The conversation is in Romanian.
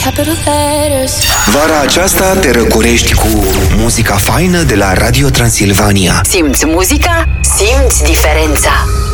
capital letters. Vara aceasta te răcorești cu muzica faină de la Radio Transilvania. Simți muzica? Simți diferența.